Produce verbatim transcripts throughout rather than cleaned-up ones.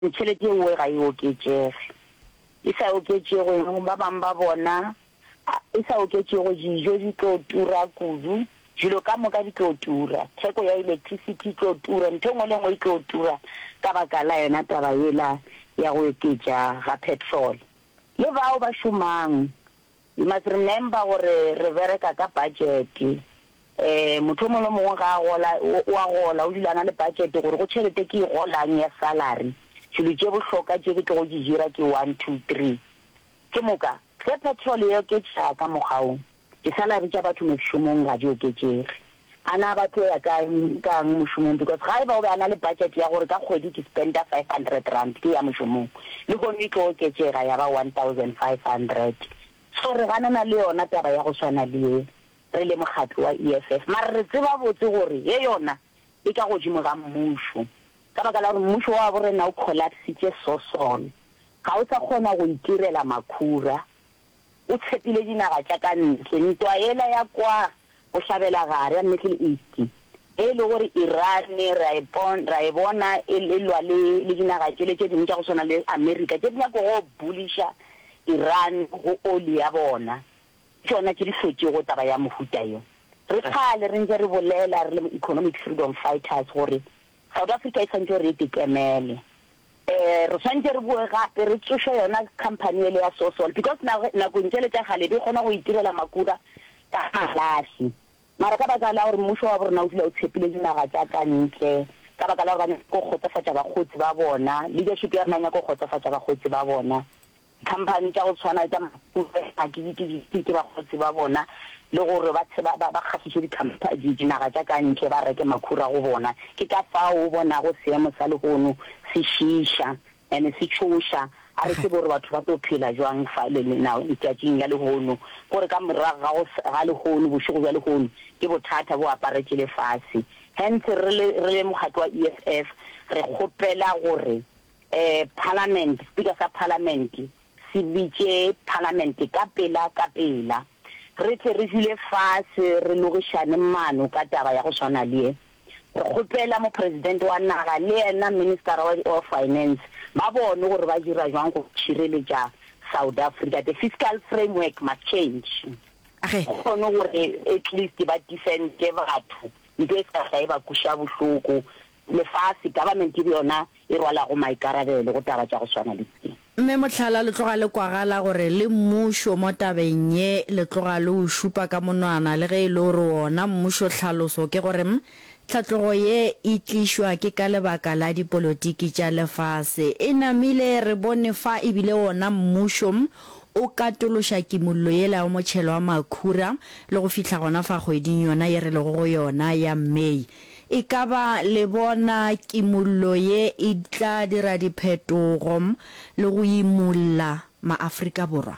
tšhelete eo ga e oketsege e sa oketsego ba bang ba bona e sa oketsego dijo di tlo tura kudu dilo ka moka di tlo tura theko ya electricity tlo tura ntho ngwe le ngwe e tlo tura ka baka la yona taba ela ya go eketša ga petrol le bao ba šomang you must remember gore re bereka ka budget eh motho mo le mongwe ga gola wa gola o dilana le budget gore go tšhelete ke golang ya salary dilo tše bohloka tše ke go di dira ke one two three ke moka ke petrol yo ke tša ka mogao ke salary tša batho mošomong ga di oketšege ana batho ya ka ka mošomong because ga e ba o ba na le budget ya gore ka kgwedi ke spenda five hundred rand ke ya mošomong le go ne tlo oketšega ya ba one thousand five hundred so re gana na le yona taba ya go swana le re le mokgatlo wa E F F mara re tseba botse gore ye yona e ka go dimo ga mmušo ka baka la gore mmušo wa borena o collapsitše sosone ga o sa kgona go itirela makhura o tshepile dinaga tša ka ntle ntwa ela ya kwa o hlabela gare ya Middle East e le gore Iran ra e bona e lwa le dinaga tšele tše dingwe tša go swana le America tše dinyako go bulisha Iran go oli ya bona tšona tše di hlotšego taba ya mohuta yo re kgale re ntse re bolela re le economic freedom fighters gore South Africa e tshwantse re itekemele eh re tshwantse re bue gape re tsoša yona company ele ya Sasol because nako ntse le tša gale di kgona go itirela makura ka malaši mara ka baka la gore mmušo wa borena o dula o tshepile dinaga tša ka ntle ka baka la gore ba go kgotsofatša bakgotsi ba bona leadership ya rena go kgotsofatša bakgotsi ba bona company tša go tshwana tša activity ke bakgotsi ba bona le gore ba tseba ba kgafiše di dinaga tša ka ntle ba reke makhura go bona ke ka fao o bona go seemo sa legono se šiša and se tšhoša a re tsebe gore batho ba tlo phela jwang fa le nao itšatšing ya legono gore ka morago ga legono bošego bja legono ke bothata bo aparetše lefase hence re le mokgatlo wa E F F re kgopela gore eh parliament speaker sa parliament se bitše parliament ka pela ka pela re tle re dule fase re logišane mano ka taba ya go swana le re kgopela mo president wa naga le ena minister of finance ba bone gore ba dira jwang go tšhireletša South Africa the fiscal framework must change okay kgone gore at least ba defend batho ntho e sa e ba kuša bohloko lefase government e yona e rwala go maikarabelo go taba tša go swana le tse mme motlhala le tloga le kwagala gore le mmušo mo tabeng ye le tloga le o šupa ka monwana le ge e le gore wona mmušo tlhaloso ke gore tlhatlogo ye e tlišwa ke ka lebaka la dipolotiki tša lefase e namile re bone fa ebile wona mmušo o katološa kimollo yela mo tšhelo wa makhura le go fihla gona fa kgweding yona ye re lego go yona ya May e ka ba le bona kimollo ye e tla dira diphetogo le go imulla maAfrika Borwa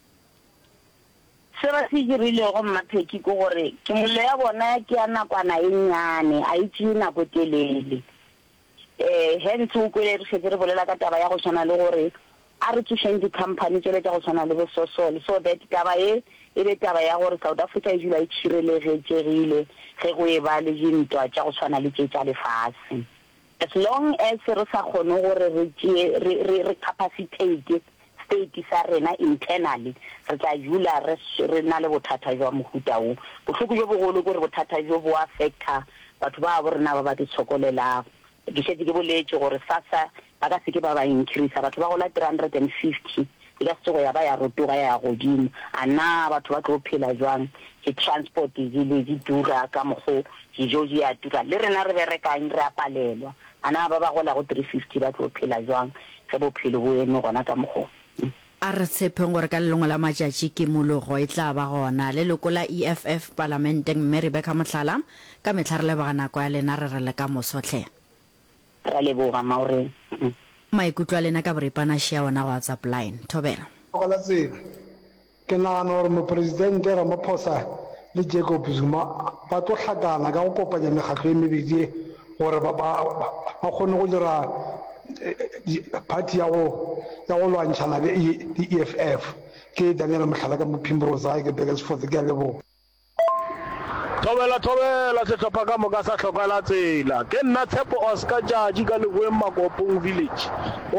se ba se dirile go mapheki go gore kimollo ya bona ke ya nakwana e nyane a itse nako telele eh hence o kwele re se re bolela ka taba ya go tshwana le gore a re tšhošeng di-company tšele tša go tshwana le bo Sasol so that taba e e le taba ya gore South Africa e dula e tšhireletšegile ge go e ba le dintwa tša go tshwana le tše tša lefase as long as re sa kgone gore re capacitate state sa rena internally re tla dula re na le bothata jwa mohuta o bohloko jo bogolo gore bothata jo bo affecta batho ba borena ba ba ditshokolelago ke šetse ke boletše gore sasa ba ka se ke ba ba increase batho ba gola three hundred fifty e ka se go ya ba ya rotoga ya godimo ana batho ba tlo phela jwang ke transport di le di tura ka mogo dijo di a tura le rena re berekang re a palelwa ana ba ba gola go three fifty ba tlo phela jwang ge bophelo bo eme gona ka mogo a re tshepeng gore ka lengwe la matšatši ke mologo e tla ba gona leloko la E F F parlamenteng mme Rebecca Motlhala ka metlha re leboga nako ya lena re re le ka mosotlhe ra leboga maore maikutlo a lena ka boripana šia ona WhatsApp line Thobela gola tsela ke nagana gore mopresidente Ramaphosa le Jacob Zuma ba tlo hlakana ka go kopanya mekgatlo e mebedi gore ba kgone go dira party ya go ya go lwantšhana le E F F ke Daniel Motlhala ka Mphimbo Rosa ke Beggars for the Gallebo thobela thobela setlhopha ka moka sa tlhokela tsela ke nna Tshepo Oscar Judge ka Leboeng Makopong Village.